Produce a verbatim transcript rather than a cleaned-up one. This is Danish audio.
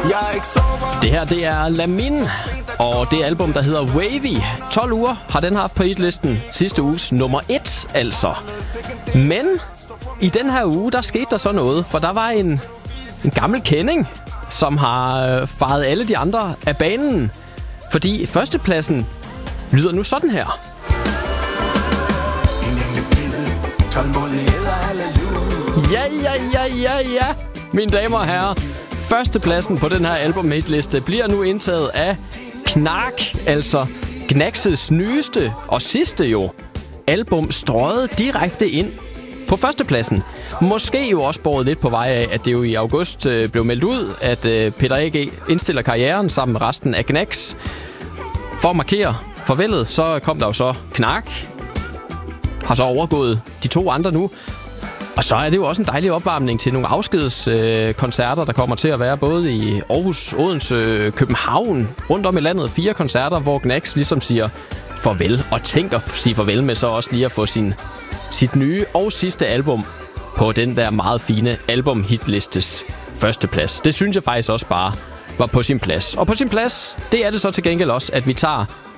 Det her, det er Lamin, og det album, der hedder Wavy. tolv uger har den haft på hitlisten. Sidste uges nummer et, altså. Men i den her uge, der skete der så noget, for der var en, en gammel kending, som har faret alle de andre af banen. Fordi førstepladsen lyder nu sådan her. Ja, ja, ja, ja, ja, mine damer og herrer. Førstepladsen på den her album-hitliste bliver nu indtaget af Knark, altså Gnax's nyeste og sidste jo album, strøget direkte ind på førstepladsen. Måske jo også båret lidt på vej af, at det jo i august øh, blev meldt ud, at øh, Peter A G indstiller karrieren sammen med resten af Gnax. For at markere farvelet, så kom der jo så Knark. Har så overgået de to andre nu. Og så er det jo også en dejlig opvarmning til nogle afskedskoncerter, øh, der kommer til at være både i Aarhus, Odense, København, rundt om i landet. Fire koncerter, hvor Gnax ligesom siger farvel, og tænker at sige farvel med så også lige at få sin, sit nye og sidste album på den der meget fine album-hitlistes førsteplads. Det synes jeg faktisk også bare var på sin plads. Og på sin plads, det er det så til gengæld også, at vi tager